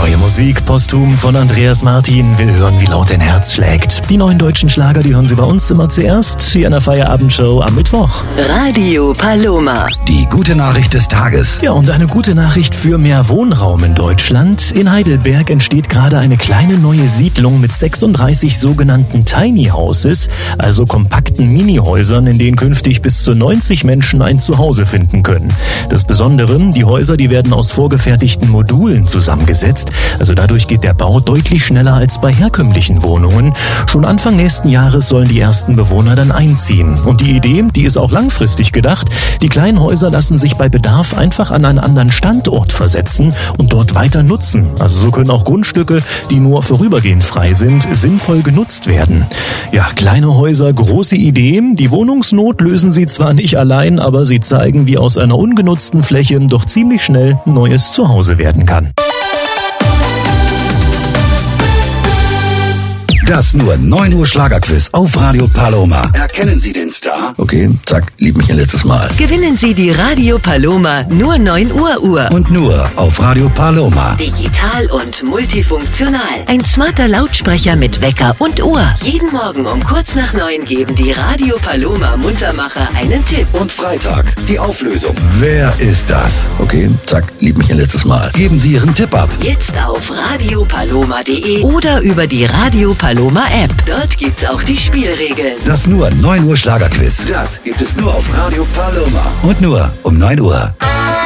Neue Musik, posthum von Andreas Martin, will hören, wie laut dein Herz schlägt. Die neuen deutschen Schlager, die hören Sie bei uns immer zuerst, hier in der Feierabendshow am Mittwoch. Radio Paloma. Die gute Nachricht des Tages. Ja, und eine gute Nachricht für mehr Wohnraum in Deutschland. In Heidelberg entsteht gerade eine kleine neue Siedlung mit 36 sogenannten Tiny Houses, also kompakten Minihäusern, in denen künftig bis zu 90 Menschen ein Zuhause finden können. Das Besondere, die Häuser, die werden aus vorgefertigten Modulen zusammengesetzt. Also dadurch geht der Bau deutlich schneller als bei herkömmlichen Wohnungen. Schon Anfang nächsten Jahres sollen die ersten Bewohner dann einziehen. Und die Idee, die ist auch langfristig gedacht. Die kleinen Häuser lassen sich bei Bedarf einfach an einen anderen Standort versetzen und dort weiter nutzen. Also so können auch Grundstücke, die nur vorübergehend frei sind, sinnvoll genutzt werden. Ja, kleine Häuser, große Ideen. Die Wohnungsnot lösen sie zwar nicht allein, aber sie zeigen, wie aus einer ungenutzten Fläche doch ziemlich schnell ein neues Zuhause werden kann. Das nur 9 Uhr Schlagerquiz auf Radio Paloma. Erkennen Sie den Star? Okay, zack, lieb mich ein letztes Mal. Gewinnen Sie die Radio Paloma nur 9 Uhr. Und nur auf Radio Paloma. Digital und multifunktional. Ein smarter Lautsprecher mit Wecker und Uhr. Jeden Morgen um kurz nach 9 geben die Radio Paloma Muntermacher einen Tipp. Und Freitag die Auflösung. Wer ist das? Okay, zack, lieb mich ein letztes Mal. Geben Sie Ihren Tipp ab. Jetzt auf radiopaloma.de oder über die Radio Paloma App. Dort gibt's auch die Spielregeln. Das nur 9 Uhr Schlagerquiz. Das gibt es nur auf Radio Paloma. Und nur um 9 Uhr.